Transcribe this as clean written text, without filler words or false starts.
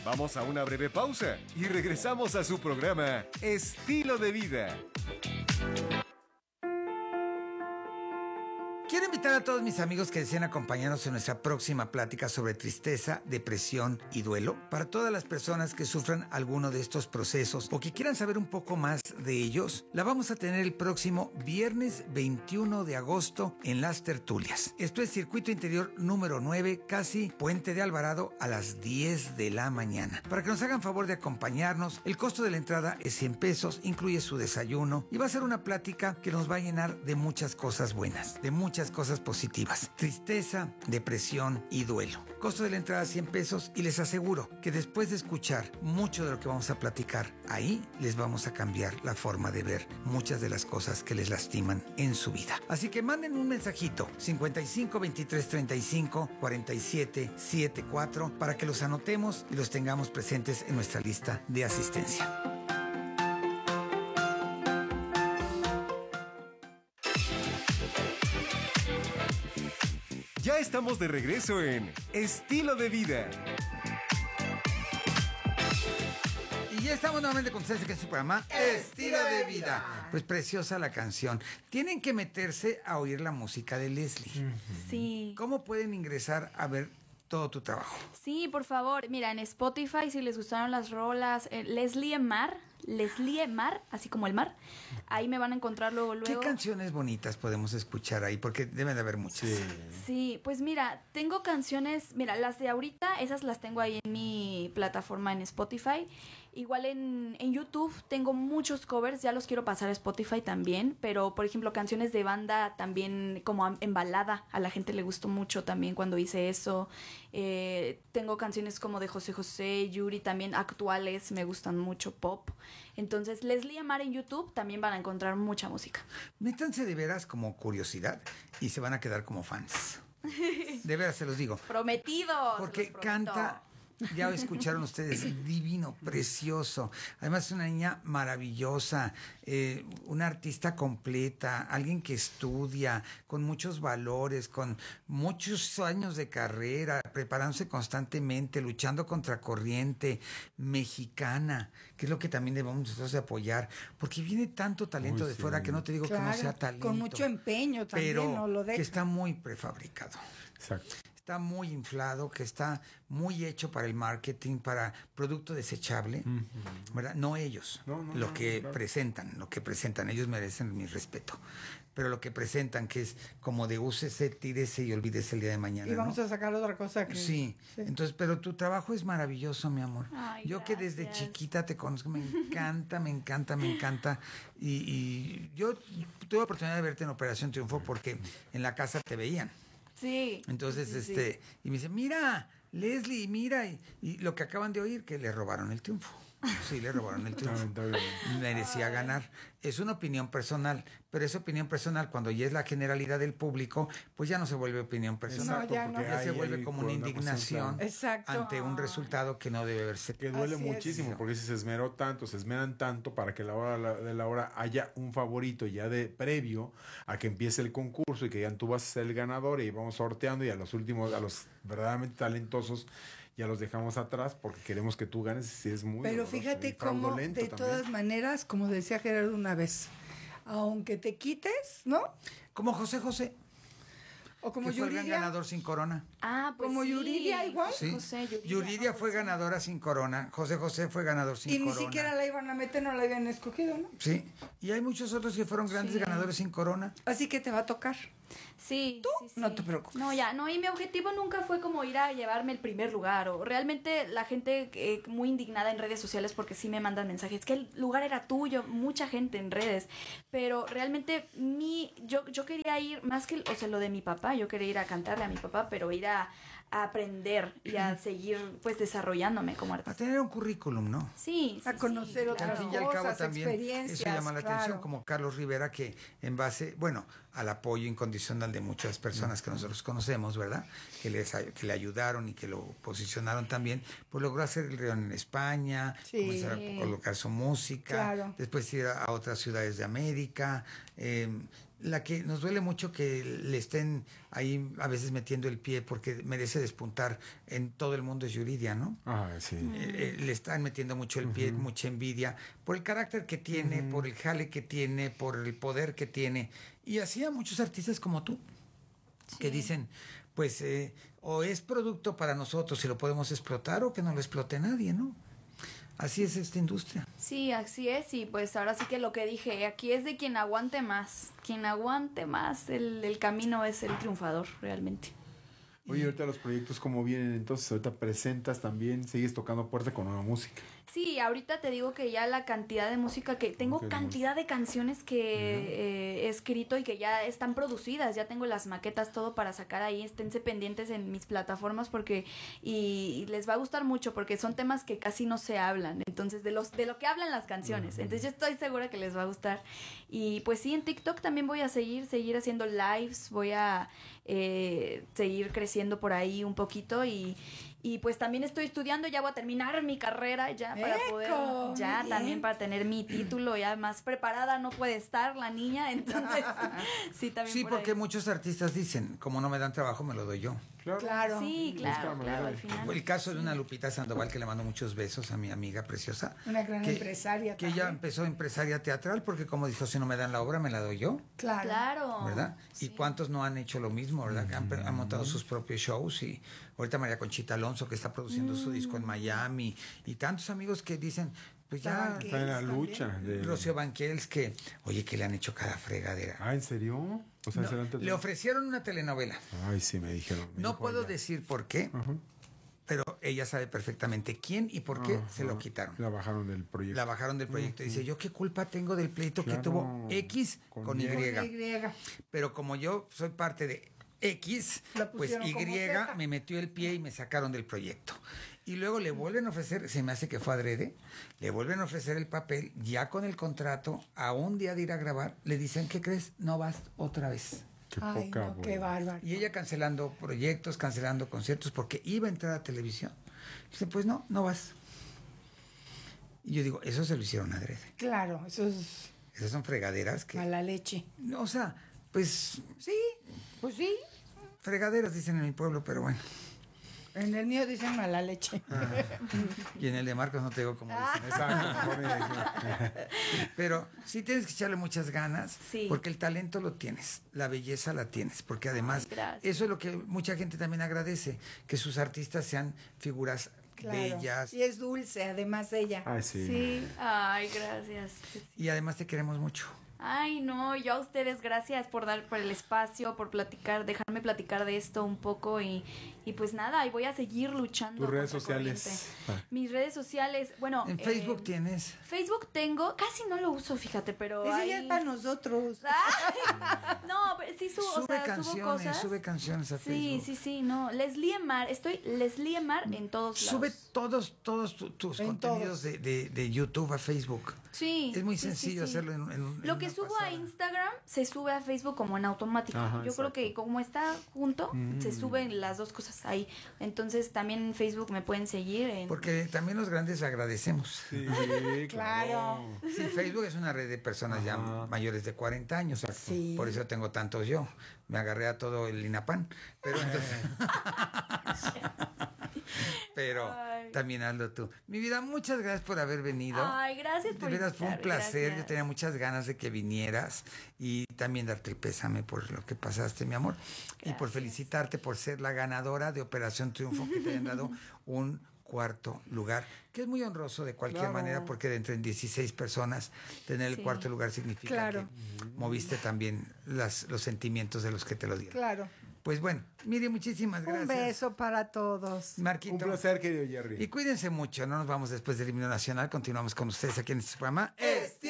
Vamos a una breve pausa y regresamos a su programa Estilo de Vida. Quiero invitar a todos mis amigos que deseen acompañarnos en nuestra próxima plática sobre tristeza, depresión y duelo. Para todas las personas que sufran alguno de estos procesos o que quieran saber un poco más de ellos, la vamos a tener el próximo viernes 21 de agosto en Las Tertulias. Esto es Circuito Interior número 9, casi Puente de Alvarado, a las 10 de la mañana. Para que nos hagan favor de acompañarnos, el costo de la entrada es 100 pesos, incluye su desayuno y va a ser una plática que nos va a llenar de muchas cosas buenas, de muchas cosas positivas. Tristeza, depresión y duelo. Costo de la entrada 100 pesos y les aseguro que después de escuchar mucho de lo que vamos a platicar, ahí les vamos a cambiar la forma de ver muchas de las cosas que les lastiman en su vida. Así que manden un mensajito 55 23 35 47 74 para que los anotemos y los tengamos presentes en nuestra lista de asistencia. Ya estamos de regreso en Estilo de Vida. Y ya estamos nuevamente con ustedes que es su programa Estilo de Vida. Pues preciosa la canción. Tienen que meterse a oír la música de Leslie. Sí. ¿Cómo pueden ingresar a ver todo tu trabajo? Sí, por favor. Mira, en Spotify, si les gustaron las rolas, Leslie Mar, así como el mar, ahí me van a encontrar luego. ¿Qué canciones bonitas podemos escuchar ahí? Porque deben de haber muchas. Sí, pues mira, tengo canciones, mira, las de ahorita, esas las tengo ahí en mi plataforma en Spotify. Igual en YouTube tengo muchos covers, ya los quiero pasar a Spotify también, pero por ejemplo canciones de banda también como en balada, a la gente le gustó mucho también cuando hice eso. Tengo canciones como de José José, Yuri, también actuales, me gustan mucho, pop. Entonces Leslie Amar en YouTube también van a encontrar mucha música. Métanse de veras como curiosidad y se van a quedar como fans. De veras se los digo. Prometidos. Porque canta, ya escucharon ustedes, divino, precioso. Además es una niña maravillosa, una artista completa, alguien que estudia, con muchos valores, con muchos años de carrera, preparándose constantemente, luchando contra corriente, mexicana, que es lo que también debemos nosotros de apoyar, porque viene tanto talento de fuera que no te digo que no sea talento. Con mucho empeño también, pero no lo deja. Que está muy prefabricado. Exacto. Está muy inflado, que está muy hecho para el marketing, para producto desechable, ¿verdad? No ellos, lo que presentan, ellos merecen mi respeto, pero lo que presentan, que es como de úsese, tírese y olvídese el día de mañana, y vamos a sacar otra cosa que... Sí, entonces, pero tu trabajo es maravilloso, mi amor. Ay, yo gracias. Que desde chiquita te conozco, me encanta, y yo tuve la oportunidad de verte en Operación Triunfo porque en la casa te veían. Sí. Entonces, sí. y me dice, mira, Leslie, mira, y lo que acaban de oír, que le robaron el triunfo. Sí, le robaron el triunfo. Merecía ganar. Es una opinión personal, pero esa opinión personal, cuando ya es la generalidad del público, pues ya no se vuelve opinión personal. Exacto, ya se vuelve como una indignación ante un resultado que no debe verse. Que duele Así muchísimo, es. porque si se esmeran tanto para que a la hora de la hora haya un favorito ya de previo a que empiece el concurso y que ya tú vas a ser el ganador y vamos sorteando y a los últimos, a los verdaderamente talentosos, ya los dejamos atrás porque queremos que tú ganes. Si es muy Pero doloroso fíjate y cómo, fraudulento de también. todas maneras, como decía Gerardo una vez, aunque te quites, ¿no? Como José José, O como que fue el gran Yuridia. ganador sin corona. Ah, pues Como sí. Yuridia igual. Sí. José, Yuridia ¿no? fue ganadora sin corona. José José fue ganador sin Y corona. ni siquiera la iban a meter, no la habían escogido, ¿no? Sí. Y hay muchos otros que fueron grandes Sí. ganadores sin corona. Así que te va a tocar. Sí, ¿Tú? sí, sí. No te preocupes. No, ya, no, y mi objetivo nunca fue como ir a llevarme el primer lugar, o realmente la gente muy indignada en redes sociales porque sí me mandan mensajes, que el lugar era tuyo, mucha gente en redes, pero realmente yo quería ir, más que, o sea, lo de mi papá, yo quería ir a cantarle a mi papá, pero ir a aprender y a seguir, pues, desarrollándome como A artista. tener un currículum, ¿no? Sí, A conocer otras Al fin y al cabo cosas, también experiencias, eso llama la claro. atención, como Carlos Rivera, que en base, bueno, al apoyo incondicional de muchas personas que nosotros conocemos, ¿verdad? Que le ayudaron y que lo posicionaron también, pues logró hacer el León en España, Sí. comenzar a colocar su música, Claro. después ir a otras ciudades de América, La que nos duele mucho que le estén ahí a veces metiendo el pie porque merece despuntar en todo el mundo es Yuridia, ¿no? Sí. Le están metiendo mucho el pie, mucha envidia, por el carácter que tiene, por el jale que tiene, por el poder que tiene. Y así a muchos artistas como tú, que dicen, pues, o es producto para nosotros y lo podemos explotar o que no lo explote nadie, ¿no? Así es esta industria. Sí, así es, y pues ahora sí que lo que dije, aquí es de quien aguante más, el camino es el triunfador realmente. Oye, ahorita los proyectos cómo vienen, entonces ahorita presentas también, sigues tocando puerta con nueva música. Sí, ahorita te digo que ya la cantidad de música que tengo, Ok, cantidad de canciones que he escrito y que ya están producidas, ya tengo las maquetas, todo para sacar ahí, esténse pendientes en mis plataformas porque y les va a gustar mucho porque son temas que casi no se hablan, entonces de lo que hablan las canciones, entonces yo estoy segura que les va a gustar. Y pues sí, en TikTok también voy a seguir haciendo lives, voy a seguir creciendo por ahí un poquito y pues también estoy estudiando, ya voy a terminar mi carrera ya para poder, ya también para tener mi título, ya más preparada no puede estar la niña, entonces sí, también Sí, por porque ahí. muchos artistas dicen, como no me dan trabajo, me lo doy yo. Claro. Sí, claro, al final. El caso de una Lupita Sandoval, que le mando muchos besos a mi amiga preciosa. Una gran empresaria Que ella también. empezó empresaria teatral, porque como dijo, si no me dan la obra, me la doy yo. Claro. ¿Verdad? Sí. Y cuántos no han hecho lo mismo, ¿verdad? Que han montado sus propios shows y ahorita María Conchita Alonso que está produciendo su disco en Miami y tantos amigos que dicen, pues ya Está en la lucha. Rocío Banquels que, oye, que le han hecho cada fregadera. ¿En serio? O sea, No, le ofrecieron una telenovela. Ay, sí, me dijeron. me No dijo puedo ella. decir por qué, pero ella sabe perfectamente quién y por qué se lo quitaron. La bajaron del proyecto. La bajaron del proyecto. Dice, ¿yo qué culpa tengo del pleito que Claro, tuvo X con Y? Y. Pero como yo soy parte de X, La pues pusieron Y como Z. me metió el pie y me sacaron del proyecto. Y luego le vuelven a ofrecer, se me hace que fue adrede, le vuelven a ofrecer el papel, ya con el contrato, a un día de ir a grabar, le dicen, ¿qué crees? No vas otra vez. Qué Ay, poca, no, qué bárbaro. Y ella cancelando proyectos, cancelando conciertos, porque iba a entrar a televisión. Dice, pues no, no vas. Y yo digo, eso se lo hicieron adrede. Claro, eso es Esas son fregaderas que... mala leche. O sea, pues Sí, pues sí. fregaderas dicen en mi pueblo, pero bueno. En el mío dicen mala leche. Y en el de Marcos no te digo cómo dicen eso. Exacto, mejor ni- Pero sí tienes que echarle muchas ganas, Sí. porque el talento lo tienes, la belleza la tienes, porque además Ay, gracias. eso es lo que mucha gente también agradece, que sus artistas sean figuras Claro. bellas Y es dulce, además ella. Ay, sí. Sí, ay, gracias. y además te queremos mucho. Ay, no, yo a ustedes gracias por el espacio, por platicar, dejarme platicar de esto un poco y pues nada, y voy a seguir luchando. Tus redes contra corriente. sociales. Mis redes sociales, bueno. En Facebook tienes. Facebook tengo, casi no lo uso, fíjate, pero Ese ya ahí... es para nosotros. Ay, no, pero sí subo, Sube o sea, canciones, subo cosas. sube canciones a Sí, Facebook. sí, sí, no. Leslie Emar, estoy Leslie Emar en todos Sube lados. todos tus En contenidos de YouTube a Facebook. Sí. Es muy sí, sí, sencillo sí. hacerlo en Lo que una subo pasada. a Instagram se sube a Facebook como en automático. Ajá, Yo creo exacto. que como está junto, se suben las dos cosas ahí. Entonces también en Facebook me pueden seguir. Porque también los grandes agradecemos. Sí, Claro. Sí, Facebook es una red de personas ya mayores de 40 años. Sí. Por eso tengo tantos yo. Me agarré a todo el INAPAN. Pero entonces... Pero Ay. también hazlo tú. Mi vida, muchas gracias por haber venido. Ay, gracias por De veras fue un invitarme, placer. gracias. Yo tenía muchas ganas de que vinieras y también darte el pésame por lo que pasaste, mi amor. Y por felicitarte por ser la ganadora de Operación Triunfo, que te hayan dado un cuarto lugar, que es muy honroso de cualquier Claro. manera, porque de entre 16 personas tener el Sí. cuarto lugar significa Claro. que moviste también los sentimientos de los que te lo dieron. Claro. Pues bueno, Miri, muchísimas gracias. Un beso para todos. Marquito. Un placer, querido Jerry. Y cuídense mucho, no nos vamos después del himno nacional, continuamos con ustedes aquí en este programa.